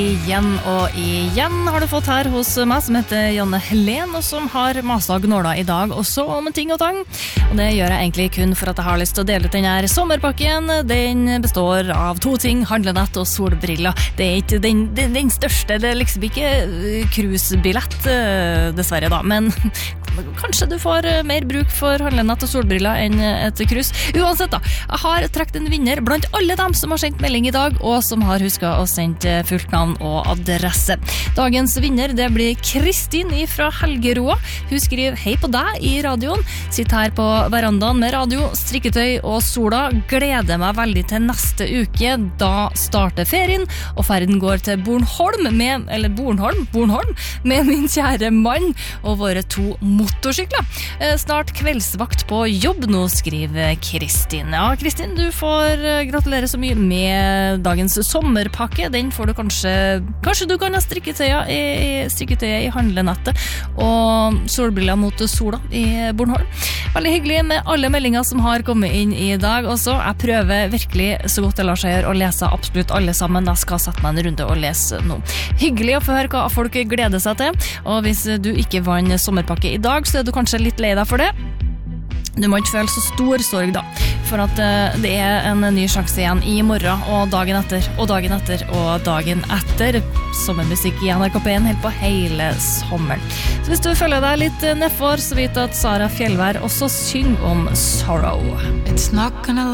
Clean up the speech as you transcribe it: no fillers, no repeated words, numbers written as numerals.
Igjen og igjen har du fått her hos meg som heter Janne Helen, og som har maset og gnålet i dag også om ting og tang. Og det gjør jeg egentlig kun for at jeg har lyst til å dele ut denne sommerpakken. Den består av 2 ting, handlenett og solbriller. Det er ikke den største, det er liksom ikke cruisebillett, dessverre da, men kanskje du får mer bruk for handlenett og solbriller enn et cruise. Uansett da, jeg har trekt en vinner blant alle dem som har sendt melding i dag, og som har husket å sende fullt navn og adresse. Dagens vinner, det blir Kristin fra Helgeroa. Hun skriver: hei på deg i radioen. Sitter her på verandaen med radio, strikketøy og sola. Gleder meg veldig til neste uke. Da starter ferien, og ferden går til Bornholm med min kjære mann og våre 2 motorsykler. Snart kveldsvakt på jobb nå, skriver Kristin. Ja, Kristin, du får gratulere så mye med dagens sommerpakke. Den får du kanskje du kan ha strikketøyet i handlenettet og solbriller mot sola i Bornholm. Veldig hyggelig med alle meldinger som har kommet inn i dag også. Jeg prøver virkelig så godt det lar seg gjøre å lese absolutt alle sammen. Jeg skal sette meg en runde og lese nå. Hyggelig å få høre hva folk gleder seg til, og hvis du ikke vant sommerpakke i dag, så er du kanskje litt lei deg for det. Du må ikke føle så stor sorg da, for at det er en ny sjanse igjen i morgen, og dagen etter, og dagen etter, og dagen etter. Sommermusikk i NRK P1 helt på hele sommeren. Så hvis du føler deg litt nedfor, så vet at Sara Fjellvær også synger om Sorrow. It's not gonna